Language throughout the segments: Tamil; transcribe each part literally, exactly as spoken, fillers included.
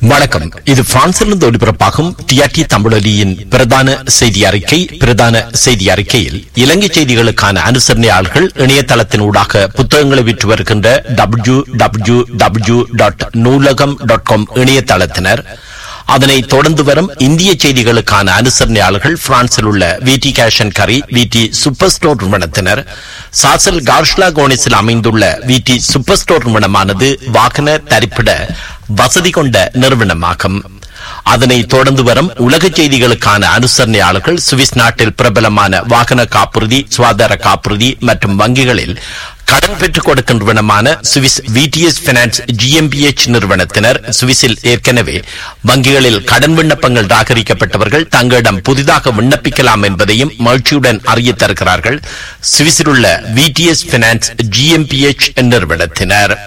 வணக்கம். இது பிரான்சிலிருந்து ஒலிபரப்பாகும் டிஆர்டி தமிழொலியின் பிரதான செய்தி அறிக்கை. பிரதான செய்தி அறிக்கையில் இலங்கை செய்திகளுக்கான அனுசரணையாளர்கள் இணையதளத்தின் ஊடாக புத்தகங்களை விற்று வருகின்ற டபிள்யூ டபிள்யூ டபிள்யூ டாட் நூலகம் டாட் காம் இணையதளத்தினர், அதனை தொடர்ந்து வரும் இந்திய செய்திகளுக்கான அனுசரணையாளர்கள் பிரான்சில் உள்ள விடி கேஷ் அண்ட் கரி விடி சூப்பர் ஸ்டோர் நிறுவனத்தினர், சாசல் கார்ஷ்லா கோனிஸில் அமைந்துள்ள விடி சூப்பர் ஸ்டோர் நிறுவனமானது வாகன தரிப்பிட வசதி கொண்ட நிறுவனமாகும். அதனை தொடர்ந்து வரும் உலக செய்திகளுக்கான அனுசரணையாளர்கள் சுவிஸ் நாட்டில் பிரபலமான வாகன காப்புறுதி, சுகாதார காப்புறுதி மற்றும் வங்கிகளில் கடன் பெற்றுக் கொடுக்கும் நிறுவனமான சுவிஸ் விடிஎஸ் பைனான்ஸ் ஜிஎம்பிஎச் நிறுவனத்தினர், சுவிஸில் ஏற்கனவே வங்கிகளில் கடன் விண்ணப்பங்கள் ராகரிக்கப்பட்டவர்கள் தங்களிடம் புதிதாக விண்ணப்பிக்கலாம் என்பதையும் மகிழ்ச்சியுடன் அறிய தருகிறார்கள் சுவிஸில் உள்ள விடிஎஸ் பைனான்ஸ் ஜிஎம்பிஎச் நிறுவனத்தினர்.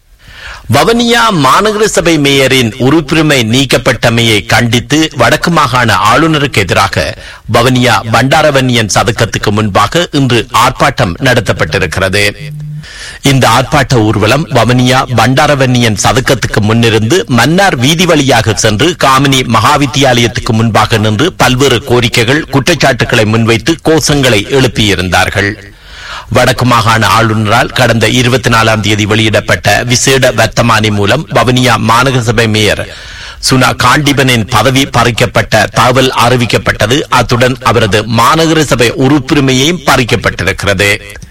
வவுனியா மாநகர சபை மேயரின் உறுப்புரிமை நீக்கப்பட்டமையை கண்டித்து வடக்கு மாகாண ஆளுநருக்கு எதிராக வவுனியா பண்டாரவன்னியன் சதுக்கத்துக்கு முன்பாக இன்று ஆர்ப்பாட்டம் நடத்தப்பட்டிருக்கிறது. இந்த ஆர்ப்பாட்ட ஊர்வலம் வவுனியா பண்டாரவன்னியன் சதுக்கத்துக்கு முன்னிருந்து மன்னார் வீதி வழியாக சென்று காமினி மகாவித்தியாலயத்துக்கு முன்பாக நின்று பல்வேறு கோரிக்கைகள், குற்றச்சாட்டுகளை முன்வைத்து கோஷங்களை எழுப்பியிருந்தார்கள். வடக்கு மாகாண ஆளுநரால் கடந்த இருபத்தி நாலாம் தேதி வெளியிடப்பட்ட விசேட வர்த்தமானி மூலம் வவுனியா மாநகர சபை மேயர் சுனா காண்டிபனின் பதவி பறிக்கப்பட்ட தகவல் அறிவிக்கப்பட்டது. அத்துடன் அவரது மாநகர சபை உறுப்புரிமையையும் பறிக்கப்பட்டிருக்கிறது.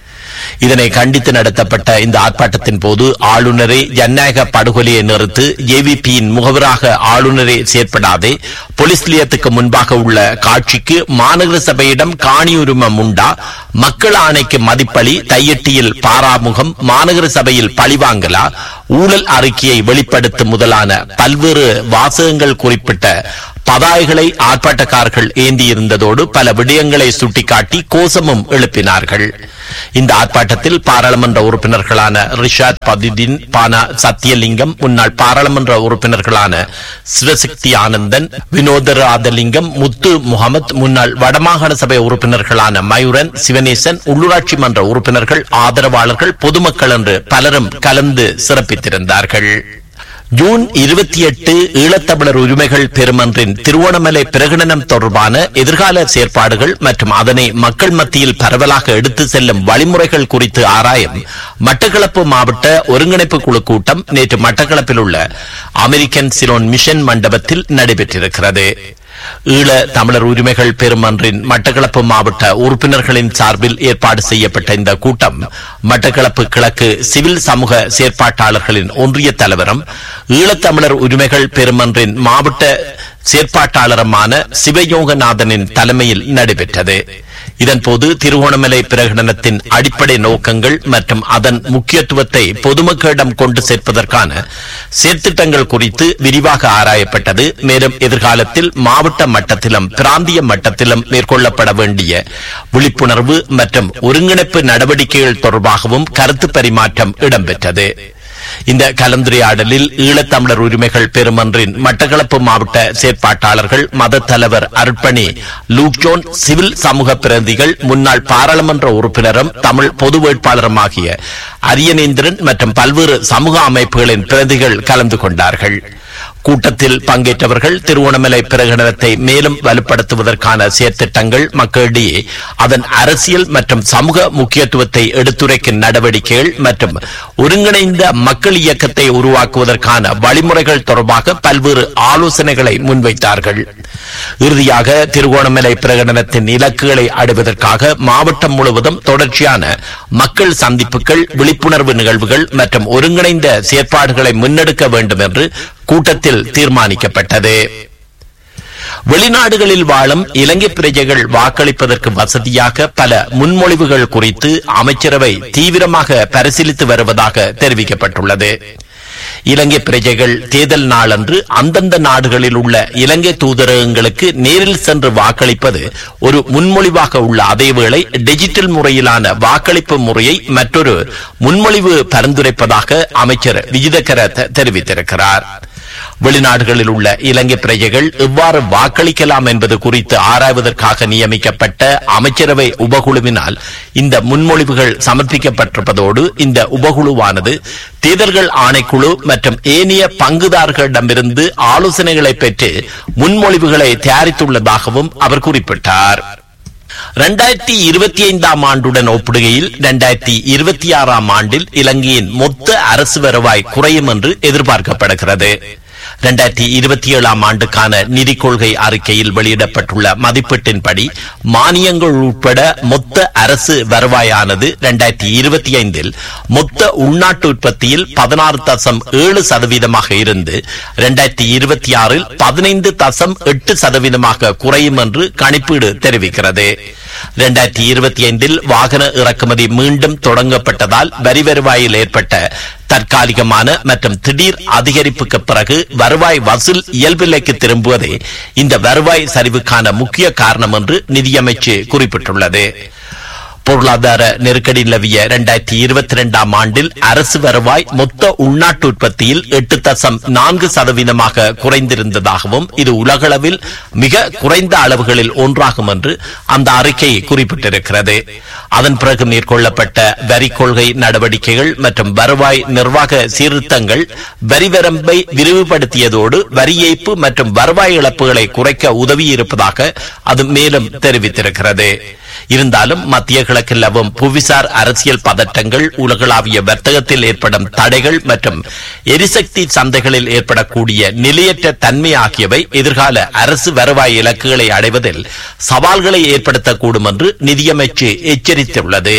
இதனை கண்டித்து நடத்தப்பட்ட இந்த ஆர்ப்பாட்டத்தின் போது ஆளுநரை ஜனநாயக படுகொலையை நிறுத்து, ஏவிபியின் முகவராக ஆளுநரை செயற்படாதே, போலீஸ் நிலையத்துக்கு முன்பாக உள்ள காட்சிக்கு மாநகர சபையிடம் காணி உரிமம் உண்டா, மக்கள் ஆணைக்கு மதிப்பளி, தையட்டியில் பாராமுகம், மாநகர சபையில் பழிவாங்கலா, ஊழல் அறிக்கையை வெளிப்படுத்தும் முதலான பல்வேறு வாசகங்கள் குறிப்பிட்ட பதாகைகளை ஆர்ப்பாட்டக்காரர்கள் ஏந்தியிருந்ததோடு பல விடயங்களை சுட்டிக்காட்டி கோஷமும் எழுப்பினார்கள். இந்த ஆர்ப்பாட்டத்தில் பாராளுமன்ற உறுப்பினர்களான ரிஷாத் பதிதீன், பானா சத்தியலிங்கம், முன்னாள் பாராளுமன்ற உறுப்பினர்களான சிவசக்தி ஆனந்தன், வினோதராதலிங்கம், முத்து முகமது, முன்னாள் வடமாகாண சபை உறுப்பினர்களான மயூரன், சிவனேசன், உள்ளூராட்சி மன்ற உறுப்பினர்கள், ஆதரவாளர்கள், பொதுமக்கள் என்று பலரும் கலந்து சிறப்பித்திருந்தார்கள். ஜூன் இருபத்தி எட்டு ஈழத்தமிழர் உரிமைகள் பெருமன்றின் திருவோணமலை பிரகடனம் தொடர்பான எதிர்கால செயற்பாடுகள் மற்றும் அதனை மக்கள் மத்தியில் பரவலாக எடுத்து செல்லும் வழிமுறைகள் குறித்து ஆராயும் மட்டக்களப்பு மாவட்ட ஒருங்கிணைப்பு குழு கூட்டம் நேற்று மட்டக்களப்பில் உள்ள அமெரிக்கன் சிலோன் மிஷன் மண்டபத்தில் நடைபெற்றிருக்கிறது. ஈழ தமிழர் உரிமைகள் பெருமன்றின் மட்டக்களப்பு மாவட்ட உறுப்பினர்களின் சார்பில் ஏற்பாடு செய்யப்பட்ட இந்த கூட்டம் மட்டக்களப்பு கிழக்கு சிவில் சமூக செயற்பாட்டாளர்களின் ஒன்றிய தலைவரும் ஈழத்தமிழர் உரிமைகள் பெருமன்றின் மாவட்ட செயற்பாட்டாளருமான சிவயோகநாதனின் தலைமையில் நடைபெற்றது. இதன்போது திருவோணமலை பிரகடனத்தின் அடிப்படை நோக்கங்கள் மற்றும் அதன் முக்கியத்துவத்தை பொதுமக்களிடம் கொண்டு சேர்ப்பதற்கான செயற்திட்டங்கள் குறித்து விரிவாக ஆராயப்பட்டது. மேலும் எதிர்காலத்தில் மாவட்ட மட்டத்திலும் பிராந்திய மட்டத்திலும் மேற்கொள்ளப்பட வேண்டிய விழிப்புணர்வு மற்றும் ஒருங்கிணைப்பு நடவடிக்கைகள் தொடர்பாகவும் கருத்து பரிமாற்றம் இடம்பெற்றது. இந்த கலந்துரையாடலில் ஈழத்தமிழர் உரிமைகள் பெருமன்றின் மட்டக்களப்பு மாவட்ட செயற்பாட்டாளர்கள், மத தலைவர் அர்ப்பணி லூக்ஜோன், சிவில் சமூக பிரதிகள், முன்னாள் பாராளுமன்ற உறுப்பினரும் தமிழ் பொது வேட்பாளருமாகிய அரியநேந்திரன் மற்றும் பல்வேறு சமூக அமைப்புகளின் பிரதிகள் கலந்து கொண்டார்கள். கூட்டத்தில் பங்கேற்றவர்கள் திருவோணமலை பிரகடனத்தை மேலும் வலுப்படுத்துவதற்கான செயற்திட்டங்கள், மக்களிடையே அதன் அரசியல் மற்றும் சமூக முக்கியத்துவத்தை எடுத்துரைக்கும் நடவடிக்கைகள் மற்றும் ஒருங்கிணைந்த மக்கள் இயக்கத்தை உருவாக்குவதற்கான வழிமுறைகள் தொடர்பாக பல்வேறு ஆலோசனைகளை முன்வைத்தார்கள். இறுதியாக திருவோணமலை பிரகடனத்தின் இலக்குகளை அடைவதற்காக மாவட்டம் முழுவதும் தொடர்ச்சியான மக்கள் சந்திப்புகள், விழிப்புணர்வு நிகழ்வுகள் மற்றும் ஒருங்கிணைந்த செயற்பாடுகளை முன்னெடுக்க வேண்டும் என்று கூட்டத்தில் தீர்மானிக்கப்பட்டது. வெளிநாடுகளில் வாழும் இலங்கை பிரஜைகள் வாக்களிப்பதற்கு வசதியாக பல முன்மொழிவுகள் குறித்து அமைச்சரவை தீவிரமாக பரிசீலித்து வருவதாக தெரிவிக்கப்பட்டுள்ளது. இலங்கை பிரஜைகள் தேர்தல் நாளன்று அந்தந்த நாடுகளில் உள்ள இலங்கை தூதரகங்களுக்கு நேரில் சென்று வாக்களிப்பது ஒரு முன்மொழிவாக உள்ள அதேவேளை டிஜிட்டல் முறையிலான வாக்களிப்பு முறையை மற்றொரு முன்மொழிவு பரிந்துரைப்பதாக அமைச்சர் விஜிதகர தெரிவித்திருக்கிறார். வெளிநாடுகளில் உள்ள இலங்கை பிரஜைகள் எவ்வாறு வாக்களிக்கலாம் என்பது குறித்து ஆராய்வதற்காக நியமிக்கப்பட்ட அமைச்சரவை உபகுழுவினால் இந்த முன்மொழிவுகள் சமர்ப்பிக்கப்பட்டிருப்பதோடு இந்த உபகுழுவானது தேர்தல்கள் ஆணைக்குழு மற்றும் ஏனைய பங்குதாரர்களிடமிருந்து ஆலோசனைகளை பெற்று முன்மொழிவுகளை தயாரித்துள்ளதாகவும் அவர் குறிப்பிட்டார். இரண்டாயிரத்தி இருபத்தி ஐந்தாம் ஆண்டுடன் ஒப்பிடுகையில் இரண்டாயிரத்தி இருபத்தி ஆறாம் ஆண்டில் இலங்கையின் மொத்த அரசு வருவாய் குறையும் என்று எதிர்பார்க்கப்படுகிறது. இரண்டாயிரத்தி இருபத்தி ஏழாம் ஆண்டுக்கான நிதி கொள்கை அறிக்கையில் வெளியிடப்பட்டுள்ள மதிப்பீட்டின்படி மானியங்கள் உட்பட மொத்த அரசு வருவாயானது இரண்டாயிரத்தி இருபத்தி ஐந்தில் மொத்த உள்நாட்டு உற்பத்தியில் பதினாறு தசம் ஏழு சதவீதமாக இருந்து இரண்டாயிரத்தி இருபத்தி ஆறில் பதினைந்து தசம் எட்டு சதவீதமாக குறையும் என்று கணிப்பீடு தெரிவிக்கிறது. இரண்டாயிரத்தி இருபத்தி ஐந்தில் வாகன இறக்குமதி மீண்டும் தொடங்கப்பட்டதால் வரி வருவாயில் ஏற்பட்ட தற்காலிகமான மற்றும் திடீர் அதிகரிப்புக்கு பிறகு வருவாய் வசூல் இயல்புநிலைக்கு திரும்புவதே இந்த வருவாய் சரிவுக்கான முக்கிய காரணம் என்று நிதியமைச்சு குறிப்பிட்டுள்ளது. பொருளாதார நெருக்கடி நிலவிய இரண்டாயிரத்தி இருபத்தி இரண்டாம் ஆண்டில் அரசு வருவாய் மொத்த உள்நாட்டு உற்பத்தியில் எட்டு தசம் நான்கு சதவீதமாக குறைந்திருந்ததாகவும் இது உலகளவில் மிக குறைந்த அளவுகளில் ஒன்றாகும் என்று அந்த அறிக்கை குறிப்பிட்டிருக்கிறது. அதன் பிறகு மேற்கொள்ளப்பட்ட வரி கொள்கை நடவடிக்கைகள் மற்றும் வருவாய் நிர்வாக சீர்திருத்தங்கள் வரி வரம்பை விரிவுபடுத்தியதோடு வரி ஏய்ப்பு மற்றும் வருவாய் இழப்புகளை குறைக்க உதவியிருப்பதாக அது மேலும் தெரிவித்திருக்கிறது. இருந்தாலும் மத்திய கிழக்கில் நிலவும் புவிசார் அரசியல் பதற்றங்கள், உலகளாவிய வர்த்தகத்தில் ஏற்படும் தடைகள் மற்றும் எரிசக்தி சந்தைகளில் ஏற்படக்கூடிய நிலையற்ற தன்மை ஆகியவை எதிர்கால அரசு வருவாய் இலக்குகளை அடைவதில் சவால்களை ஏற்படுத்தக்கூடும் என்று நிதியமைச்சு எச்சரித்துள்ளது.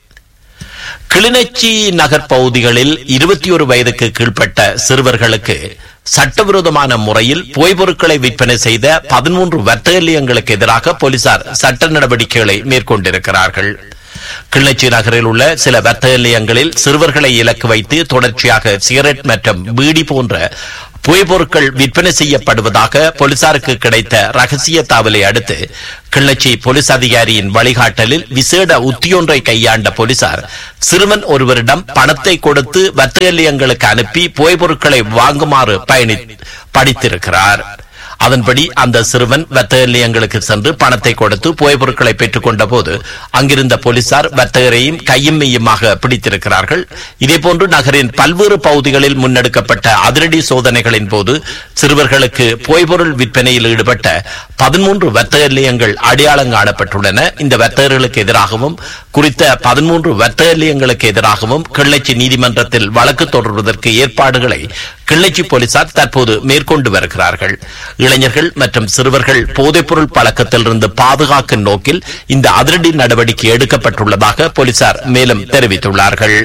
கிளிநொச்சி நகர் பகுதிகளில் இருபத்தி ஒரு வயதுக்கு கீழ்ப்பட்ட சிறுவர்களுக்கு சட்டவிரோதமான முறையில் புகைப்பொருட்களை விற்பனை செய்த பதிமூன்று வர்த்தக நிலையங்களுக்கு எதிராக போலீசார் சட்ட நடவடிக்கைகளை மேற்கொண்டிருக்கிறார்கள். கிளிநொச்சி நகரில் உள்ள சில வர்த்தக நிலையங்களில் சிறுவர்களை இலக்கு வைத்து தொடர்ச்சியாக சிகரெட் மற்றும் பீடி போன்ற புகைப்பொருட்கள் விற்பனை செய்யப்படுவதாக போலீசாருக்கு கிடைத்த ரகசிய தகவலை அடுத்து கிளிநொச்சி போலீஸ் அதிகாரியின் வழிகாட்டலில் விசேட உத்தியொன்றை கையாண்ட போலீசார் சிறுவன் ஒருவரிடம் பணத்தை கொடுத்து வர்த்தக நிலையங்களுக்கு அனுப்பி புகைப்பொருட்களை வாங்குமாறு பயணி படித்திருக்கிறார். அதன்படி அந்த சிறுவன் வர்த்தக நிலையங்களுக்கு சென்று பணத்தை கொடுத்து புகைப்பொருட்களை பெற்றுக் கொண்ட போது அங்கிருந்த போலீசார் வர்த்தகரையும் கையும் மெய்யுமாக பிடித்திருக்கிறார்கள். இதேபோன்று நகரின் பல்வேறு பகுதிகளில் முன்னெடுக்கப்பட்ட அதிரடி சோதனைகளின் போது சிறுவர்களுக்கு புகைப்பொருள் விற்பனையில் ஈடுபட்ட பதிமூன்று வர்த்தக நிலையங்கள் அடையாளம் காணப்பட்டுள்ளன. இந்த வர்த்தகர்களுக்கு எதிராகவும் குறித்த பதிமூன்று வர்த்தக நிலையங்களுக்கு எதிராகவும் கிளிநொச்சி நீதிமன்றத்தில் வழக்கு தொடர்வதற்கு ஏற்பாடுகளை கிளிநொச்சி போலீசார் தற்போது மேற்கொண்டு வருகிறார்கள். இளைஞர்கள் மற்றும் சிறுவர்கள் போதைப்பொருள் பழக்கத்திலிருந்து பாதுகாக்கும் நோக்கில் இந்த அதிரடி நடவடிக்கை எடுக்கப்பட்டுள்ளதாக போலீசார் மேலும் தெரிவித்துள்ளார்கள்.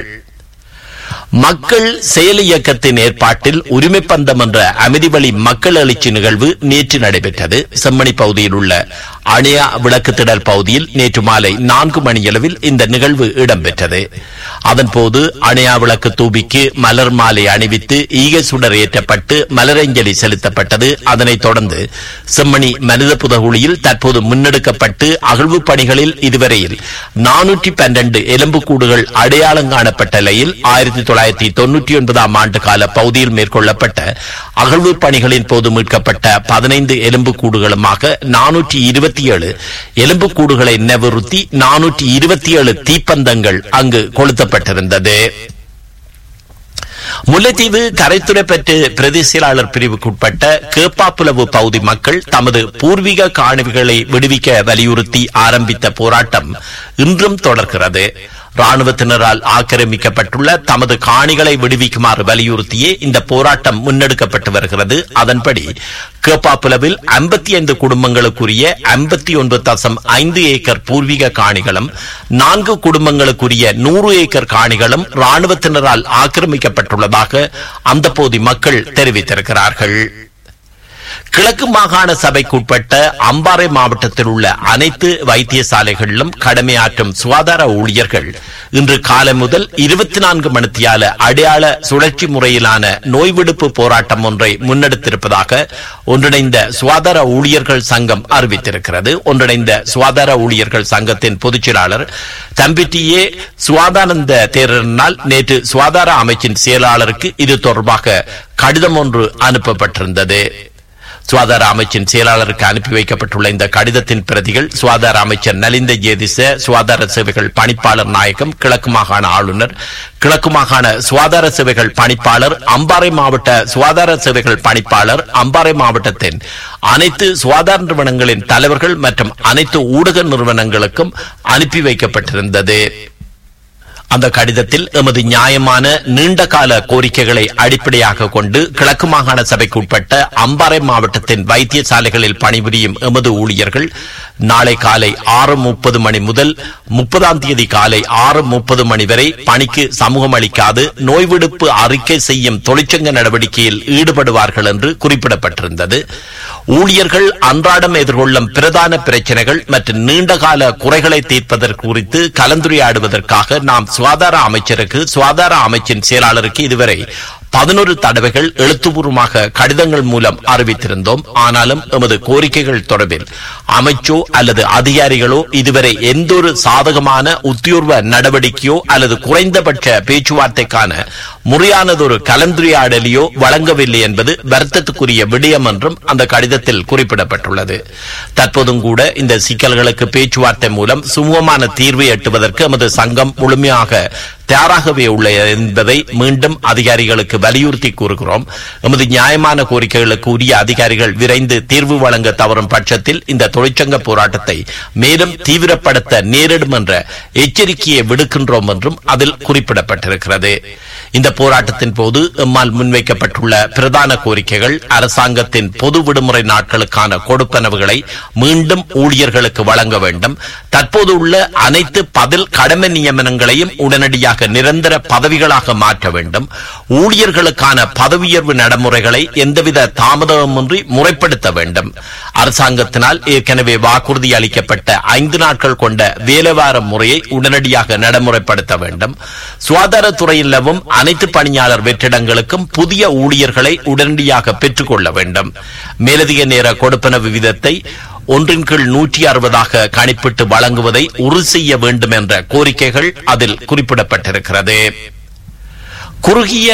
மக்கள் செயல் இயக்கத்தின் ஏற்பாட்டில் உரிமை பந்தம் என்ற அமைதி வழி மக்கள் எழுச்சி நிகழ்வு நேற்று நடைபெற்றது. செம்மணி பகுதியில் உள்ள அணையா விளக்கு திடல் பகுதியில் நேற்று மாலை நான்கு மணியளவில் இந்த நிகழ்வு இடம்பெற்றது. அதன்போது அணையா விளக்கு தூபிக்கு மலர் மாலை அணிவித்து ஈகை சுடர் ஏற்றப்பட்டு மலரஞ்சலி செலுத்தப்பட்டது. அதனைத் தொடர்ந்து செம்மணி மனித புதகுழியில் தற்போது முன்னெடுக்கப்பட்டு அகழ்வு பணிகளில் இதுவரையில் நானூற்றி பன்னிரண்டு எலும்புக்கூடுகள் அடையாளம் காணப்பட்ட நிலையில் ஆயிரத்தி தொள்ளாயிரத்தி தொன்னூற்றி ஒன்பதாம் ஆண்டு கால பகுதியில் மேற்கொள்ளப்பட்ட அகழ்வு பணிகளின் போது மீட்கப்பட்ட பதினைந்து எலும்புக்கூடுகளுமாக நானூற்றி இருபத்தி ஏழு எலும்புக்கூடுகளை நினைவுறுத்தி நானூற்றி இருபத்தி ஏழு தீப்பந்தங்கள் அங்கு கொளுத்தப்பட்டிருந்தது. முல்லைத்தீவு கரைத்துறைப்பற்று பிரதேசியலாளர் பிரிவுக்குட்பட்ட கேப்பாப்புலவு பகுதி மக்கள் தமது பூர்வீக காணிகளை விடுவிக்க வலியுறுத்தி ஆரம்பித்த போராட்டம் இன்றும் தொடர்கிறது. ராணுவத்தினரால் ஆக்கிரமிக்கப்பட்டுள்ள தமது காணிகளை விடுவிக்குமாறு வலியுறுத்தியே இந்த போராட்டம் முன்னெடுக்கப்பட்டு வருகிறது. அதன்படி கேப்பாப்புலவில் ஐம்பத்தி ஐந்து குடும்பங்களுக்குரிய ஐம்பத்தி ஒன்பது தசம் ஐந்து ஏக்கர் பூர்வீக காணிகளும் நான்கு குடும்பங்களுக்குரிய நூறு ஏக்கர் காணிகளும் ராணுவத்தினரால் ஆக்கிரமிக்கப்பட்டுள்ளதாக அந்த பகுதி மக்கள் தெரிவித்திருக்கிறார்கள். கிழக்கு மாகாண சபைக்குட்பட்ட அம்பாறை மாவட்டத்தில் உள்ள அனைத்து வைத்தியசாலைகளிலும் கடமையாற்றும் சுகாதார ஊழியர்கள் இன்று காலை முதல் இருபத்தி நான்கு மணித்தியால அடையாள சுழற்சி முறையிலான நோய் விடுப்பு போராட்டம் ஒன்றை முன்னெடுத்திருப்பதாக ஒன்றிணைந்த சுகாதார ஊழியர்கள் சங்கம் அறிவித்திருக்கிறது. ஒன்றிணைந்த சுகாதார ஊழியர்கள் சங்கத்தின் பொதுச் செயலாளர் தம்பிட்டியே சுவாதானந்த தேரரினால் நேற்று சுகாதார அமைச்சின் செயலாளருக்கு இது தொடர்பாக கடிதம் ஒன்று அனுப்பப்பட்டிருந்தது. சுகாதார அமைச்சின் செயலாளருக்கு அனுப்பி வைக்கப்பட்டுள்ள இந்த கடிதத்தின் பிரதிகள் சுகாதார அமைச்சர் நலிந்த ஜேதிச, சுகாதார சேவைகள் பணிப்பாளர் நாயகம், கிழக்கு மாகாண ஆளுநர், கிழக்கு மாகாண சுகாதார சேவைகள் பணிப்பாளர், அம்பாறை மாவட்ட சுகாதார சேவைகள் பணிப்பாளர், அம்பாறை மாவட்டத்தின் அனைத்து சுகாதார நிறுவனங்களின் தலைவர்கள் மற்றும் அனைத்து ஊடக நிறுவனங்களுக்கும் அனுப்பி வைக்கப்பட்டிருந்தது. அந்த கடிதத்தில் எமது நியாயமான நீண்டகால கோரிக்கைகளை அடிப்படையாக கொண்டு கிழக்கு மாகாண சபைக்கு உட்பட்ட அம்பாறை மாவட்டத்தின் வைத்தியசாலைகளில் பணிபுரியும் எமது ஊழியர்கள் நாளை காலை ஆறு முப்பது மணி முதல் முப்பதாம் தேதி காலை ஆறு முப்பது மணி வரை பணிக்கு சமூகம் அளிக்காது நோய் விடுப்பு அறிக்கை செய்யும் தொழிற்சங்க நடவடிக்கையில் ஈடுபடுவார்கள் என்று குறிப்பிடப்பட்டிருந்தது. ஊழியர்கள் அன்றாடம் எதிர்கொள்ளும் பிரதான பிரச்சனைகள் மற்றும் நீண்டகால குறைகளை தீர்ப்பதற்கு குறித்து கலந்துரையாடுவதற்காக நாம் சுகாதார அமைச்சருக்கு, சுகாதார அமைச்சின் செயலாளருக்கு இதுவரை பதினொரு தடவைகள் எழுத்துப்பூர்வமாக கடிதங்கள் மூலம் அறிவித்திருந்தோம். ஆனாலும் எமது கோரிக்கைகள் தொடர்பில் அமைச்சோ அல்லது அதிகாரிகளோ இதுவரை எந்த ஒரு சாதகமான உத்தியோர்வ நடவடிக்கையோ அல்லது குறைந்தபட்ச பேச்சுவார்த்தைக்கான முறையானதொரு கலந்துரையாடலையோ வழங்கவில்லை என்பது வருத்தத்துக்குரிய விடயம் என்றும் அந்த கடிதத்தில் குறிப்பிடப்பட்டுள்ளது. தற்போதும் கூட இந்த சிக்கல்களுக்கு பேச்சுவார்த்தை மூலம் சுமூகமான தீர்வை எட்டுவதற்கு எமது சங்கம் முழுமையாக தயாராகவே உள்ளது என்பதை மீண்டும் அதிகாரிகளுக்கு வலியுறுத்தி கூறுகிறோம். எமது நியாயமான கோரிக்கைகளுக்கு உரிய அதிகாரிகள் விரைந்து தீர்வு வழங்க தவறும் பட்சத்தில் இந்த தொழிற்சங்க போராட்டத்தை மேலும் தீவிரப்படுத்த நேரிடும் என்ற எச்சரிக்கையை விடுக்கின்றோம் என்றும் அதில் குறிப்பிடப்பட்டிருக்கிறது. இந்த போராட்டத்தின் போது எம்மால் முன்வைக்கப்பட்டுள்ள பிரதான கோரிக்கைகள் அரசாங்கத்தின் பொது விடுமுறை நாட்களுக்கான கொடுப்பனவுகளை மீண்டும் ஊழியர்களுக்கு வழங்க வேண்டும், தற்போது உள்ள அனைத்து பதில் கடமை நியமனங்களையும் உடனடியாக நிரந்தர பதவிகளாக மாற்ற வேண்டும், ஊழியர்களுக்கான பதவியுயர்வு நடைமுறைகளை எந்தவித தாமதமின்றி முறைப்படுத்த வேண்டும், அரசாங்கத்தினால் ஏற்கனவே வாக்குறுதி அளிக்கப்பட்ட ஐந்து நாட்கள் கொண்ட வேலைவார முறையை உடனடியாக நடைமுறைப்படுத்த வேண்டும், சுகாதாரத்துறையில் நிலவும் அனைத்து பணியாளர் வெற்றிடங்களுக்கும் புதிய ஊழியர்களை உடனடியாக பெற்றுக் கொள்ள வேண்டும், மேலதிக நேர கொடுப்பனவு விகிதத்தை ஒன்றின் கீழ் நூற்றி அறுபதாக கணிப்பிட்டு வழங்குவதை உறுதி செய்ய வேண்டும் என்ற கோரிக்கைகள் அதில் குறிப்பிடப்பட்டிருக்கிறது. குறுகிய